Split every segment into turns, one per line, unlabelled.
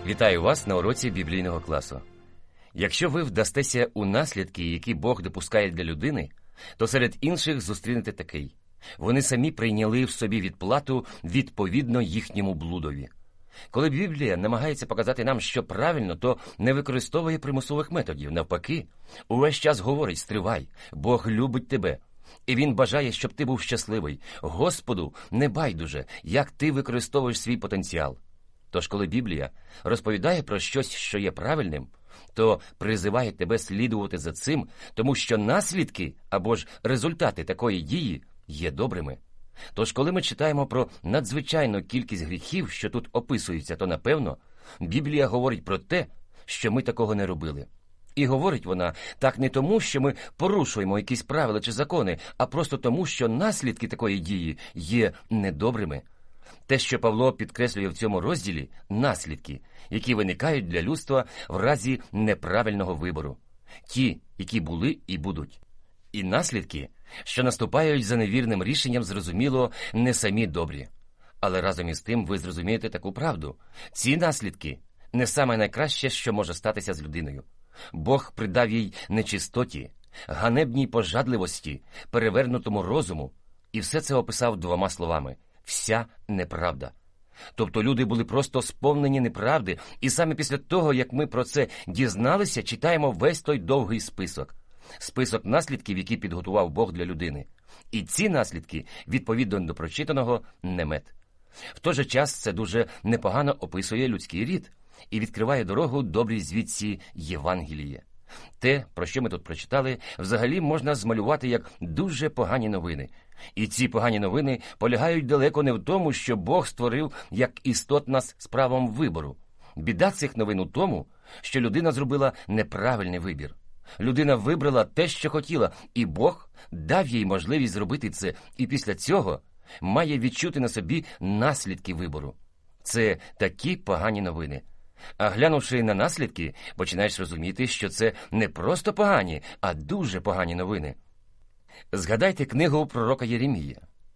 Вітаю вас на уроці біблійного класу. Якщо ви вдастеся у наслідки, які Бог допускає для людини, то серед інших зустрінете такий. Вони самі прийняли в собі відплату відповідно їхньому блудові. Коли Біблія намагається показати нам, що правильно, то не використовує примусових методів. Навпаки, увесь час говорить: стривай, Бог любить тебе. І Він бажає, щоб ти був щасливий. Господу не байдуже, як ти використовуєш свій потенціал. Тож, коли Біблія розповідає про щось, що є правильним, то призиває тебе слідувати за цим, тому що наслідки або ж результати такої дії є добрими. Тож, коли ми читаємо про надзвичайну кількість гріхів, що тут описуються, то, напевно, Біблія говорить про те, що ми такого не робили. І говорить вона так не тому, що ми порушуємо якісь правила чи закони, а просто тому, що наслідки такої дії є недобрими. Те, що Павло підкреслює в цьому розділі – наслідки, які виникають для людства в разі неправильного вибору. Ті, які були і будуть. І наслідки, що наступають за невірним рішенням, зрозуміло, не самі добрі. Але разом із тим ви зрозумієте таку правду. Ці наслідки – не саме найкраще, що може статися з людиною. Бог придав їй нечистоті, ганебній пожадливості, перевернутому розуму. І все це описав двома словами – вся неправда. Тобто люди були просто сповнені неправди, і саме після того, як ми про це дізналися, читаємо весь той довгий список. Список наслідків, які підготував Бог для людини. І ці наслідки, відповідно до прочитаного, не мед. В той же час це дуже непогано описує людський рід і відкриває дорогу добрій звістці Євангелії. Те, про що ми тут прочитали, взагалі можна змалювати як дуже погані новини. І ці погані новини полягають далеко не в тому, що Бог створив як істот нас з правом вибору. Біда цих новин у тому, що людина зробила неправильний вибір. Людина вибрала те, що хотіла, і Бог дав їй можливість зробити це, і після цього має відчути на собі наслідки вибору. Це такі погані новини. А глянувши на наслідки, починаєш розуміти, що це не просто погані, а дуже погані новини. Згадайте книгу пророка Єремія.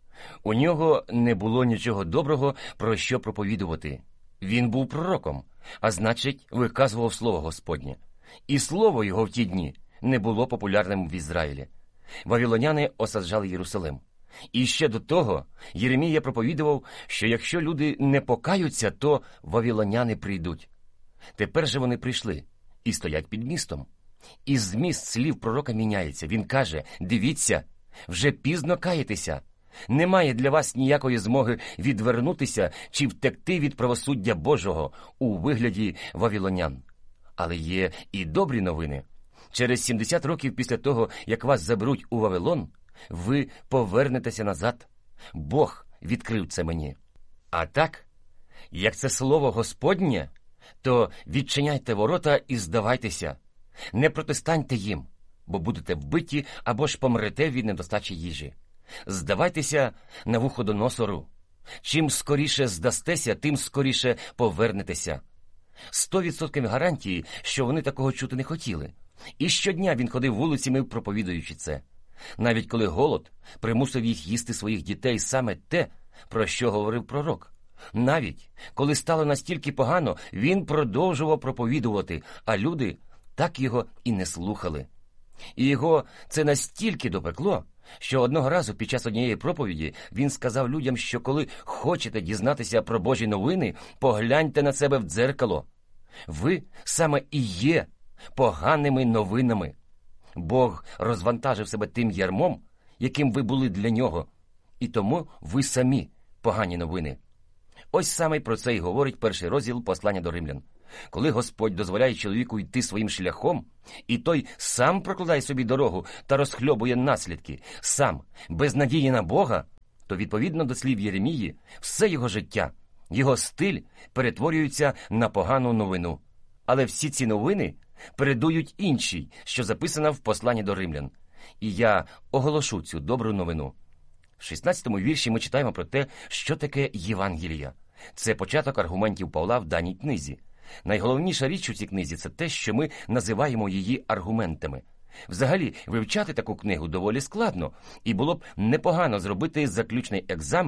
У нього не було нічого доброго, про що проповідувати. Він був пророком, а значить, виказував слово Господнє. І слово його в ті дні не було популярним в Ізраїлі. Вавилоняни осаджали Єрусалим. І ще до того Єремія проповідував, що якщо люди не покаються, то вавилоняни прийдуть. Тепер же вони прийшли і стоять під містом. І зміст слів пророка міняється. Він каже: дивіться, вже пізно каєтеся. Немає для вас ніякої змоги відвернутися чи втекти від правосуддя Божого у вигляді вавилонян. Але є і добрі новини. Через 70 років після того, як вас заберуть у Вавилон, ви повернетеся назад. Бог відкрив це мені. А так, як це слово Господнє, то відчиняйте ворота і здавайтеся. Не протистаньте їм, бо будете вбиті або ж помрете від недостачі їжі. Здавайтеся Навуходоносору. Чим скоріше здастеся, тим скоріше повернетеся. 100% гарантії, що вони такого чути не хотіли. І щодня він ходив вулицями, проповідуючи це. Навіть коли голод примусив їх їсти своїх дітей саме те, про що говорив пророк. Навіть коли стало настільки погано, він продовжував проповідувати, а люди так його і не слухали. І його це настільки допекло, що одного разу під час однієї проповіді він сказав людям, що коли хочете дізнатися про Божі новини, погляньте на себе в дзеркало. Ви саме і є поганими новинами. Бог розвантажив себе тим ярмом, яким ви були для нього, і тому ви самі погані новини. Ось саме про це й говорить перший розділ послання до римлян. Коли Господь дозволяє чоловіку йти своїм шляхом, і той сам прокладає собі дорогу та розхльобує наслідки, сам, без надії на Бога, то, відповідно до слів Єремії, все його життя, його стиль перетворюється на погану новину. Але всі ці новини передують іншій, що записана в посланні до римлян. І я оголошу цю добру новину. В 16-му вірші ми читаємо про те, що таке Євангелія. Це початок аргументів Павла в даній книзі. Найголовніша річ у цій книзі – це те, що ми називаємо її аргументами. Взагалі, вивчати таку книгу доволі складно, і було б непогано зробити заключний екзамен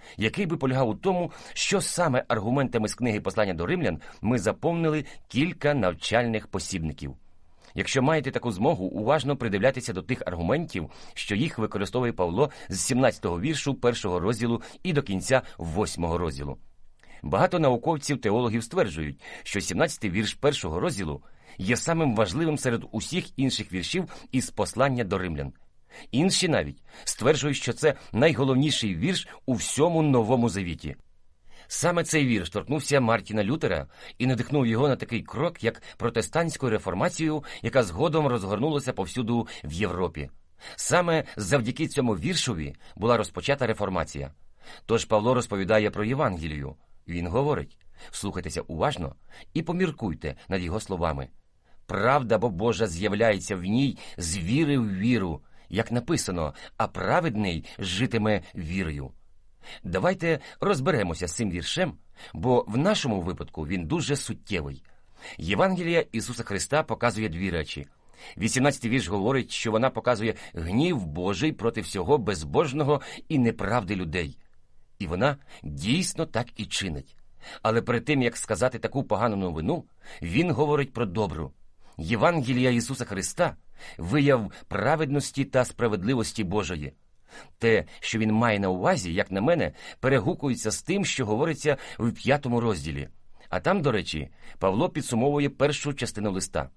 який би полягав у тому, що саме аргументами з книги «Послання до римлян» ми заповнили кілька навчальних посібників. Якщо маєте таку змогу, уважно придивлятися до тих аргументів, що їх використовує Павло з 17-го віршу 1-го розділу і до кінця 8-го розділу. Багато науковців-теологів стверджують, що 17-й вірш 1-го розділу є самим важливим серед усіх інших віршів із «Послання до римлян». Інші навіть стверджують, що це найголовніший вірш у всьому Новому Завіті. Саме цей вірш торкнувся Мартіна Лютера і надихнув його на такий крок, як протестантську реформацію, яка згодом розгорнулася повсюду в Європі. Саме завдяки цьому віршові була розпочата реформація. Тож Павло розповідає про Євангелію. Він говорить: слухайтеся уважно і поміркуйте над його словами. Правда бо Божа з'являється в ній з віри в віру, як написано, а праведний житиме вірою. Давайте розберемося з цим віршем, бо в нашому випадку він дуже суттєвий. Євангелія Ісуса Христа показує дві речі. 18-й вірш говорить, що вона показує гнів Божий проти всього безбожного і неправди людей. І вона дійсно так і чинить. Але перед тим, як сказати таку погану новину, він говорить про добру. Євангелія Ісуса Христа – вияв праведності та справедливості Божої. Те, що він має на увазі, як на мене, перегукується з тим, що говориться в 5-му розділі. А там, до речі, Павло підсумовує першу частину листа.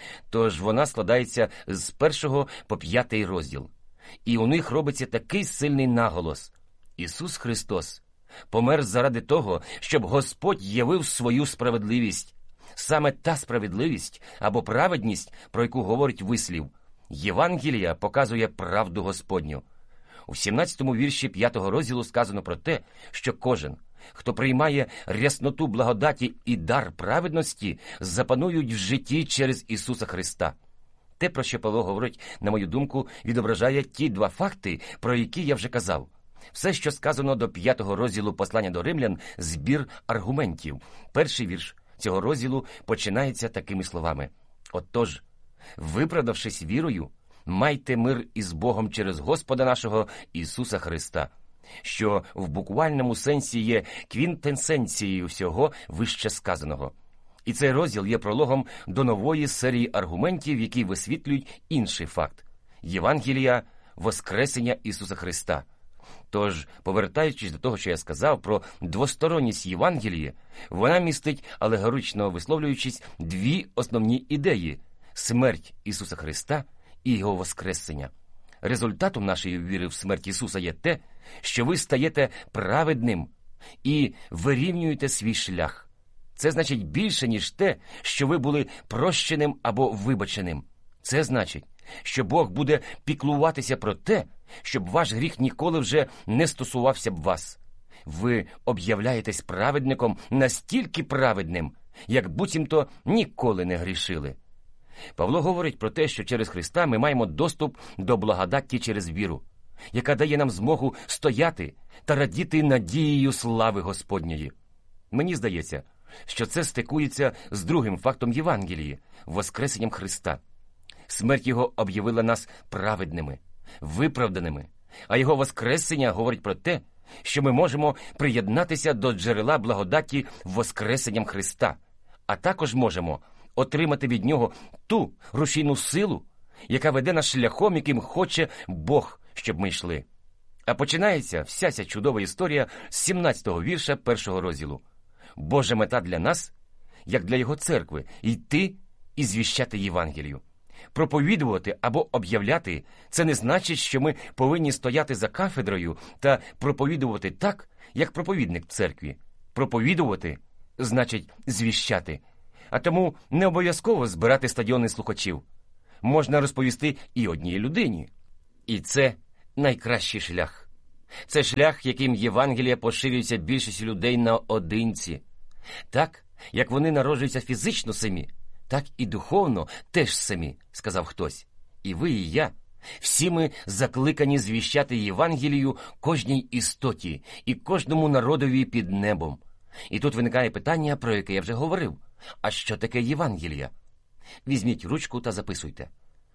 Тож вона складається з 1 по 5 розділ. І у них робиться такий сильний наголос. Ісус Христос помер заради того, щоб Господь явив свою справедливість. Саме та справедливість або праведність, про яку говорить вислів. Євангелія показує правду Господню. У 17-му вірші 5-го розділу сказано про те, що кожен, хто приймає рясноту благодаті і дар праведності, запанують в житті через Ісуса Христа. Те, про що Павло говорить, на мою думку, відображає ті два факти, про які я вже казав. Все, що сказано до 5-го розділу послання до римлян, збір аргументів. Перший вірш цього розділу починається такими словами. Отож, виправдавшись вірою, майте мир із Богом через Господа нашого Ісуса Христа, що в буквальному сенсі є квінтесенцією всього вище сказаного. І цей розділ є прологом до нової серії аргументів, які висвітлюють інший факт – Євангелія Воскресення Ісуса Христа. Тож, повертаючись до того, що я сказав про двосторонність Євангелії, вона містить, алегорично висловлюючись, дві основні ідеї – смерть Ісуса Христа і Його Воскресення. Результатом нашої віри в смерть Ісуса є те, що ви стаєте праведним і вирівнюєте свій шлях. Це значить більше, ніж те, що ви були прощеним або вибаченим. Це значить, що Бог буде піклуватися про те, щоб ваш гріх ніколи вже не стосувався б вас. Ви об'являєтесь праведником настільки праведним, як буцімто ніколи не грішили. Павло говорить про те, що через Христа ми маємо доступ до благодаті через віру, яка дає нам змогу стояти та радіти надією слави Господньої. Мені здається, що це стикується з другим фактом Євангелії – Воскресенням Христа. Смерть Його об'явила нас праведними, виправданими, а Його Воскресення говорить про те, що ми можемо приєднатися до джерела благодаті Воскресенням Христа, а також можемо отримати від Нього ту рушійну силу, яка веде нас шляхом, яким хоче Бог, щоб ми йшли. А починається вся ця чудова історія з 17-го вірша 1-го розділу. Божа мета для нас, як для Його церкви, йти і звіщати Євангелію. Проповідувати або об'являти – це не значить, що ми повинні стояти за кафедрою та проповідувати так, як проповідник церкві. Проповідувати – значить звіщати. А тому не обов'язково збирати стадіони слухачів. Можна розповісти і одній людині. І це найкращий шлях. Це шлях, яким Євангелія поширюється більшістю людей наодинці. Так, як вони народжуються фізично самі, так і духовно теж самі, сказав хтось. І ви, і я. Всі ми закликані звіщати Євангелію кожній істоті і кожному народові під небом. І тут виникає питання, про яке я вже говорив. А що таке Євангелія? Візьміть ручку та записуйте.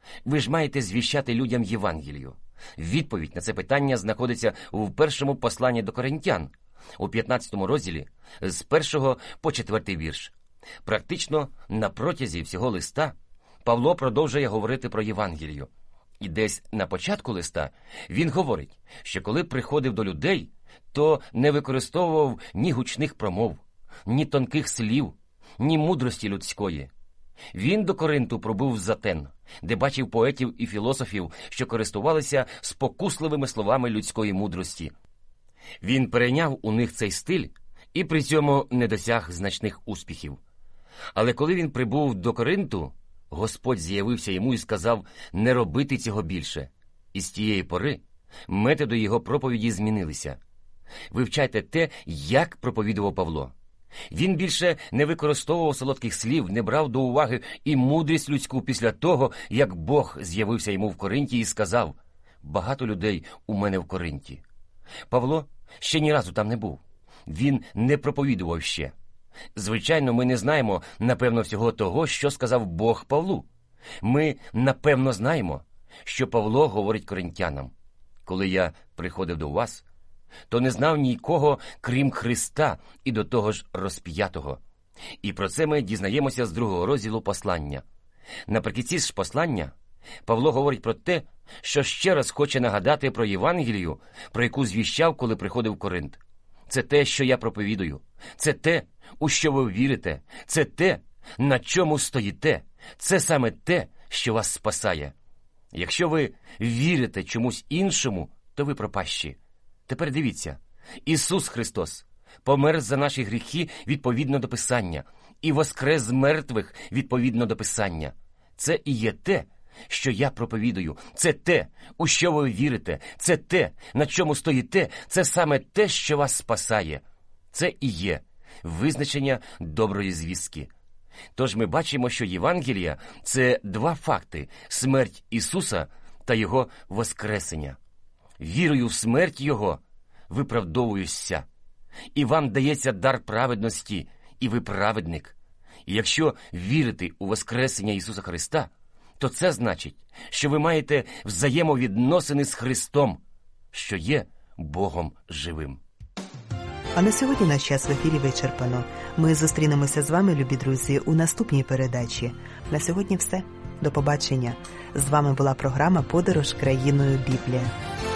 Ви ж маєте звіщати людям Євангелію. Відповідь на це питання знаходиться в першому посланні до Коринтян, у 15 розділі, з 1 по 4 вірш. Практично на протязі всього листа Павло продовжує говорити про Євангелію. І десь на початку листа він говорить, що коли приходив до людей, то не використовував ні гучних промов, ні тонких слів, ні мудрості людської. Він до Коринту пробув в Затен, де бачив поетів і філософів, що користувалися спокусливими словами людської мудрості. Він перейняв у них цей стиль і при цьому не досяг значних успіхів. Але коли він прибув до Коринту, Господь з'явився йому і сказав не робити цього більше. І з тієї пори методи його проповіді змінилися. Вивчайте те, як проповідував Павло. Він більше не використовував солодких слів, не брав до уваги і мудрість людську після того, як Бог з'явився йому в Коринті і сказав «Багато людей у мене в Коринті». Павло ще ні разу там не був. Він не проповідував ще. Звичайно, ми не знаємо, напевно, всього того, що сказав Бог Павлу. Ми, напевно, знаємо, що Павло говорить коринтянам. Коли я приходив до вас, то не знав нікого, крім Христа і до того ж розп'ятого. І про це ми дізнаємося з 2 розділу послання. Наприкінці ж послання Павло говорить про те, що ще раз хоче нагадати про Євангелію, про яку звіщав, коли приходив в Коринт. Це те, що я проповідую. Це те, у що ви вірите. Це те, на чому стоїте. Це саме те, що вас спасає. Якщо ви вірите чомусь іншому, то ви пропащі. Тепер дивіться. Ісус Христос помер за наші гріхи відповідно до Писання і воскрес з мертвих відповідно до Писання. Це і є те, що я проповідую. Це те, у що ви вірите. Це те, на чому стоїте. Це саме те, що вас спасає. Це і є визначення доброї звістки. Тож ми бачимо, що Євангелія – це 2 факти – смерть Ісуса та Його воскресення. Вірою в смерть Його виправдовуюся. І вам дається дар праведності, і ви праведник. І якщо вірити у воскресення Ісуса Христа, то це значить, що ви маєте взаємовідносини з Христом, що є Богом живим.
А на сьогодні наш час в ефірі вичерпано. Ми зустрінемося з вами, любі друзі, у наступній передачі. На сьогодні все. До побачення. З вами була програма «Подорож країною Біблія».